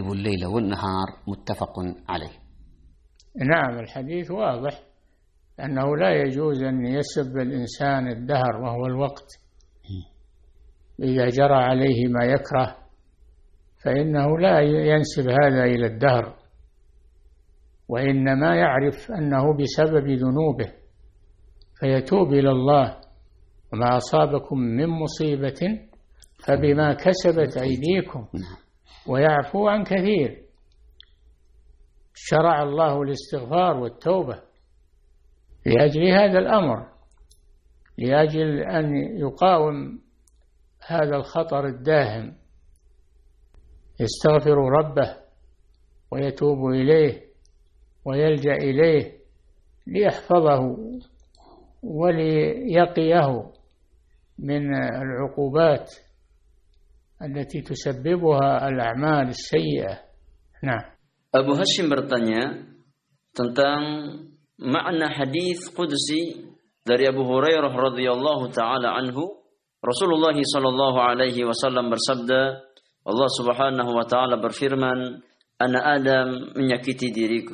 الليل والنهار متفق عليه. نعم، الحديث واضح أنه لا يجوز أن يسب الإنسان الدهر وهو الوقت. إذا جرى عليه ما يكره فإنه لا ينسب هذا إلى الدهر، وإنما يعرف أنه بسبب ذنوبه فيتوب إلى الله. وما أصابكم من مصيبة فبما كسبت أيديكم ويعفو عن كثير. شرع الله الاستغفار والتوبة لأجل هذا الأمر، لأجل أن يقاوم هذا الخطر الداهم، يستغفر ربه ويتوب إليه ويلجأ إليه ليحفظه وليقيه من العقوبات التي تسببها الأعمال السيئة. نعم. Abu Hashim bertanya tentang makna hadis qudsi dari Abu Hurairah radhiyallahu taala anhu. Rasulullah sallallahu alaihi wasallam bersabda, Allah Subhanahu wa taala berfirman, anak Adam menyakiti diriku.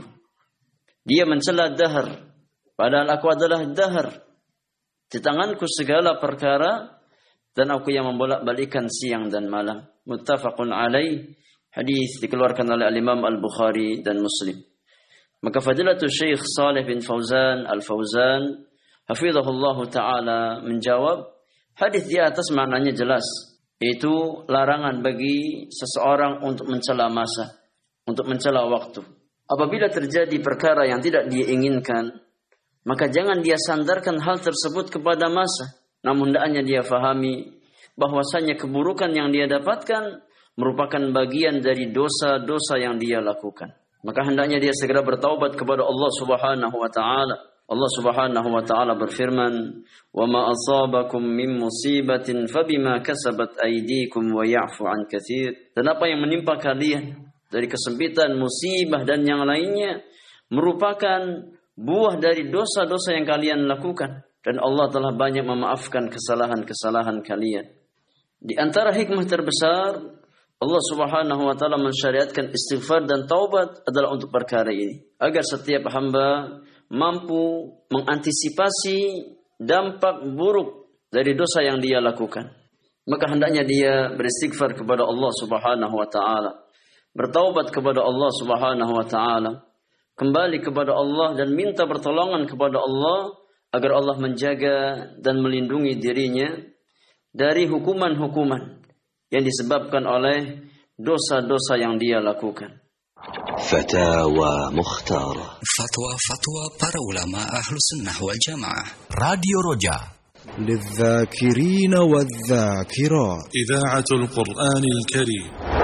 Dia mencela dahar, padahal aku adalah dahar. Di tanganku segala perkara dan aku yang membolak-balikan siang dan malam. Muttafaqun alaih. Hadis dikeluarkan oleh Al-Imam Al-Bukhari dan Muslim. Maka Fadilatul Syekh Saleh bin Fauzan Al-Fauzan hafizahullah ta'ala menjawab, hadis di atas maknanya jelas, yaitu larangan bagi seseorang untuk mencela masa, untuk mencela waktu. Apabila terjadi perkara yang tidak dia inginkan, maka jangan dia sandarkan hal tersebut kepada masa. Namun hendaknya dia fahami bahwasanya keburukan yang dia dapatkan merupakan bagian dari dosa-dosa yang dia lakukan. Maka hendaknya dia segera bertaubat kepada Allah Subhanahu wa taala. Allah Subhanahu wa taala berfirman, "Wa ma asabakum min musibatin fabima kasabat aydikum wa ya'fu an katsir." Dan apa yang menimpa kalian dari kesempitan, musibah dan yang lainnya merupakan buah dari dosa-dosa yang kalian lakukan, dan Allah telah banyak memaafkan kesalahan-kesalahan kalian. Di antara hikmah terbesar Allah Subhanahu wa taala mensyariatkan istighfar dan taubat adalah untuk perkara ini, agar setiap hamba mampu mengantisipasi dampak buruk dari dosa yang dia lakukan. Maka hendaknya dia beristighfar kepada Allah Subhanahu wa taala, bertaubat kepada Allah Subhanahu wa taala, kembali kepada Allah dan minta pertolongan kepada Allah agar Allah menjaga dan melindungi dirinya dari hukuman-hukuman yang disebabkan oleh dosa-dosa yang dia lakukan. Fatawa Mukhtara. Fatwa para ulama Ahlus Sunnah wal Jamaah. Radio Roja. للذاكرين والذاكرات. إذاعة القرآن الكريم.